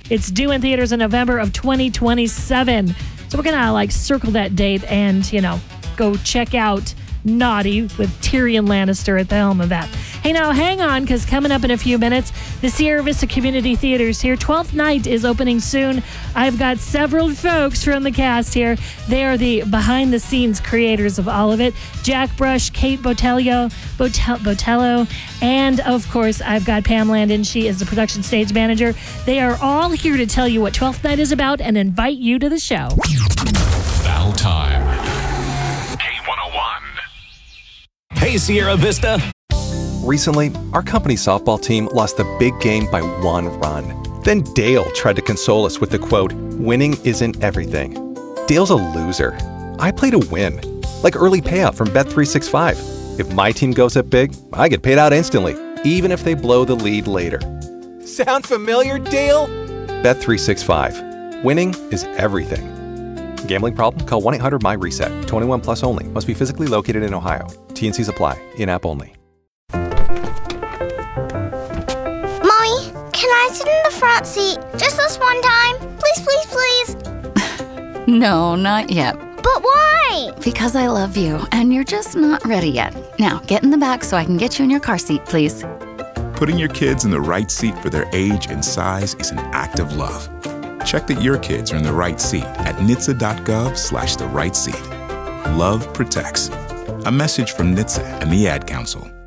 It's due in theaters in November of 2027. So we're going to circle that date and, go check out Naughty with Tyrion Lannister at the helm of that. Hey, now hang on, because coming up in a few minutes, the Sierra Vista Community Theaters here. 12th Night is opening soon. I've got several folks from the cast here. They are the behind-the-scenes creators of all of it. Jack Brush, Kate Botello, and, of course, I've got Pam Landon. She is the production stage manager. They are all here to tell you what 12th Night is about and invite you to the show. Now time. K101. Hey, Sierra Vista. Recently, our company's softball team lost the big game by 1 run. Then Dale tried to console us with the quote, "Winning isn't everything." Dale's a loser. I play to win. Like early payout from Bet365. If my team goes up big, I get paid out instantly, even if they blow the lead later. Sound familiar, Dale? Bet365. Winning is everything. Gambling problem? Call 1-800-MY-RESET. 21 plus only. Must be physically located in Ohio. T&Cs apply. In-app only. Mommy, can I sit in the front seat just this one time? Please, please, please. No, not yet. But why? Because I love you, and you're just not ready yet. Now, get in the back so I can get you in your car seat, please. Putting your kids in the right seat for their age and size is an act of love. Check that your kids are in the right seat at NHTSA.gov/the right seat. Love protects. A message from NHTSA and the Ad Council.